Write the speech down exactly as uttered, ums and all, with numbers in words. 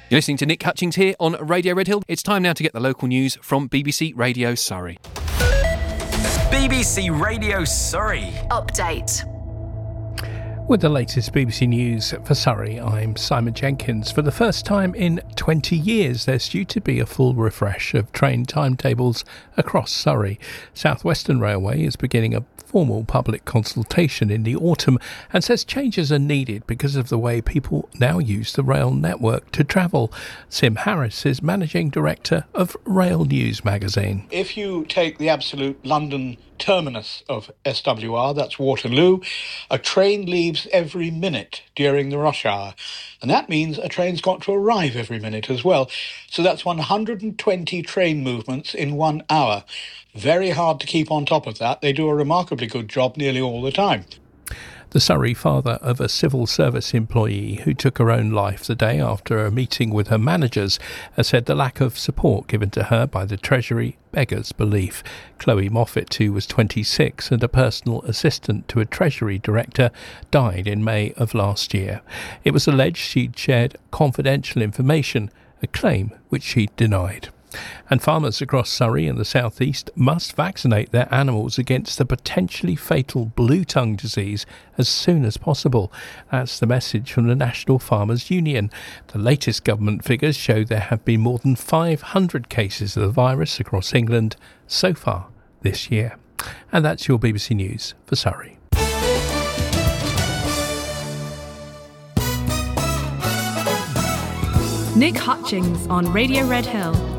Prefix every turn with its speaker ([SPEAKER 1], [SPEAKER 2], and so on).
[SPEAKER 1] You're listening to Nick Hutchings here on Radio Red Hill. It's time now to get the local news from B B C Radio Surrey.
[SPEAKER 2] B B C Radio Surrey.
[SPEAKER 3] Update.
[SPEAKER 4] With the latest B B C News for Surrey, I'm Simon Jenkins. For the first time in twenty years, there's due to be a full refresh of train timetables across Surrey. South Western Railway is beginning a formal public consultation in the autumn and says changes are needed because of the way people now use the rail network to travel. Sim Harris is Managing Director of Rail News magazine.
[SPEAKER 5] If you take the absolute London terminus of S W R, that's Waterloo, a train leaves every minute during the rush hour. And that means a train's got to arrive every minute as well. So that's one hundred twenty train movements in one hour. Very hard to keep on top of that. They do a remarkably good job nearly all the time.
[SPEAKER 4] The Surrey father of a civil service employee who took her own life the day after a meeting with her managers has said the lack of support given to her by the Treasury beggars belief. Chloe Moffat, who was twenty-six and a personal assistant to a Treasury director, died in May of last year. It was alleged she'd shared confidential information, a claim which she denied. And farmers across Surrey and the South East must vaccinate their animals against the potentially fatal blue tongue disease as soon as possible. That's the message from the National Farmers Union. The latest government figures show there have been more than five hundred cases of the virus across England so far this year. And that's your B B C News for Surrey.
[SPEAKER 3] Nick Hutchings on Radio Red Hill.